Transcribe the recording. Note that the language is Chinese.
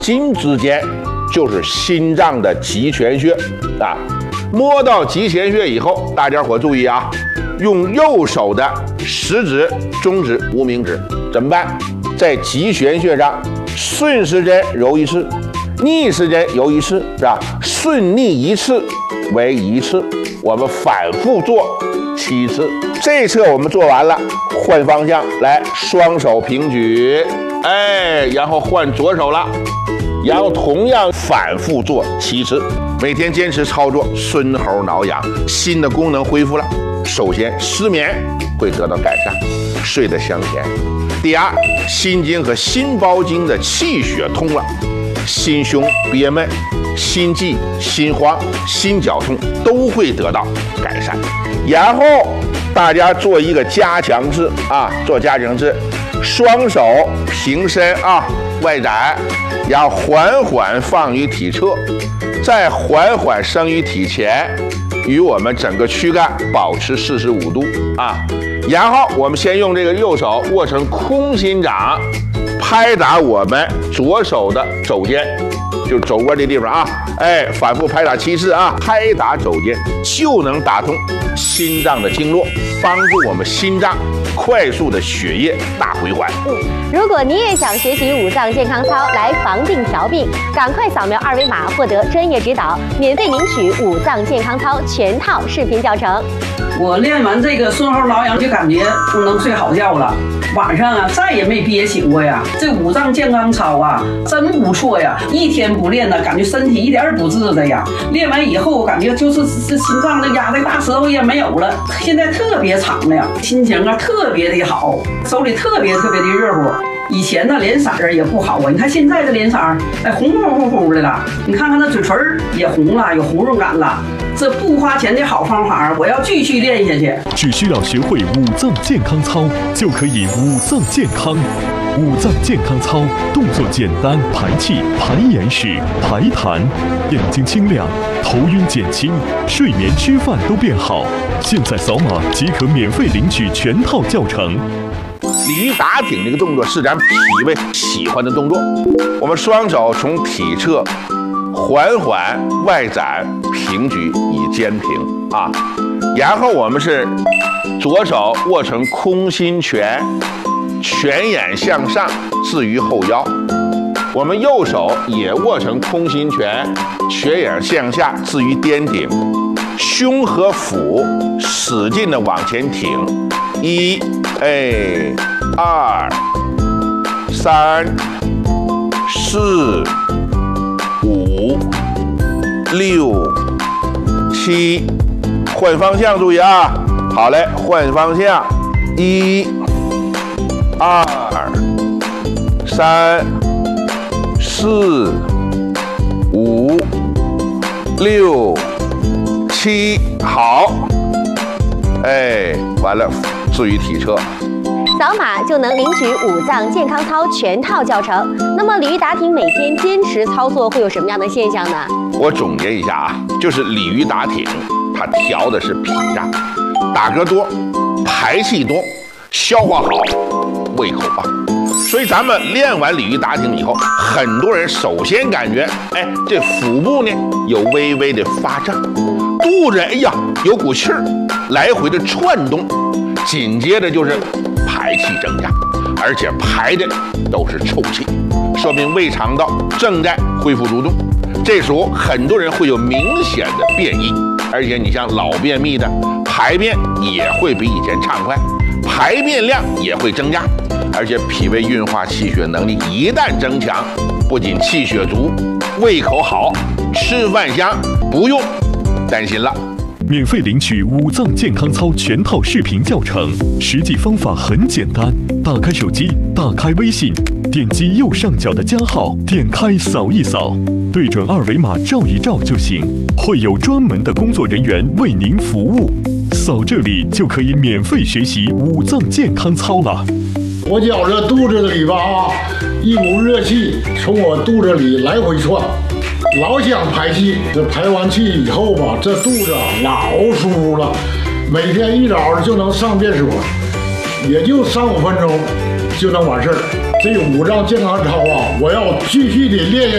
筋之间就是心脏的极泉穴啊。摸到极泉穴以后，大家伙注意啊，用右手的食指、中指、无名指怎么办？在极泉穴上顺时针揉一次，逆时针揉一次，是吧？顺逆一次为一次，我们反复做7次。这一侧我们做完了，换方向来，双手平举，然后换左手了，然后同样反复做7次。每天坚持操作，孙猴挠痒，心的功能恢复了。首先，失眠会得到改善，睡得香甜。第二，心经和心包经的气血通了，心胸憋闷、心悸、心慌、心绞痛都会得到改善。然后大家做一个加强式啊，做加强式，双手平伸啊，外展，然后缓缓放于体侧，再缓缓升于体前，与我们整个躯干保持45度啊。然后我们先用这个右手握成空心掌，拍打我们左手的肘尖，就是肘窝这地方啊，反复拍打7次啊，拍打肘尖就能打通心脏的经络，帮助我们心脏快速的血液大回环。 如果你也想学习五脏健康操来防病调病，赶快扫描2维码获得专业指导，免费领取五脏健康操全套视频教程。 我练完这个孙猴挠痒就感觉能睡好觉了，晚上啊再也没憋醒过呀。这五脏健康操啊真不错呀，一天不练呢，感觉身体一点不治的呀。练完以后，我感觉就是这心脏的压的大石头也没有了，现在特别长了呀，心情啊特别的好，手里特别的热乎。以前呢脸色儿也不好啊，你看现在这脸色儿，红乎乎的了。你看看那嘴唇也红了，有红润感了。这不花钱的好方法，我要继续练下去。 只需要学会五脏健康操，就可以五脏健康。五脏健康操动作简单，排气、排眼屎、排痰，眼睛清亮，头晕减轻，睡眠吃饭都变好。现在扫码即可免费领取全套教程。 鲤鱼打挺这个动作是咱脾胃喜欢的动作，我们双手从体侧缓缓外展平举以肩平啊，然后我们是左手握成空心拳，拳眼向上置于后腰，我们右手也握成空心拳，拳眼向下置于颠顶，胸和腹使劲的往前挺，1、2、3、4、5、6、7，换方向注意啊！好嘞，换方向，1、2、3、4、5、6、7，好，完了，置于体侧。 扫码就能领取五脏健康操全套教程。那么鲤鱼打挺每天坚持操作会有什么样的现象呢？我总结一下啊，就是鲤鱼打挺，它调的是脾脏，打嗝多，排气多，消化好，胃口棒。所以咱们练完鲤鱼打挺以后，很多人首先感觉，这腹部呢有微微的发胀，肚子有股气儿来回的窜动，紧接着就是排气增加，而且排的都是臭气，说明胃肠道正在恢复蠕动。这时候很多人会有明显的便意，而且你像老便秘的，排便也会比以前畅快，排便量也会增加，而且脾胃运化气血能力一旦增强，不仅气血足，胃口好，吃饭香，不用担心了。 免费领取五脏健康操全套视频教程，实际方法很简单，打开手机，打开微信，点击右上角的加号，点开扫一扫，对准2维码照一照就行，会有专门的工作人员为您服务。扫这里就可以免费学习五脏健康操了。 我觉着肚子里吧一股热气从我肚子里来回窜，老想排气，这排完气以后吧，这肚子老舒服了，每天一早就能上便所，也就3-5分钟就能完事儿。这五脏健康操啊，我要继续的练下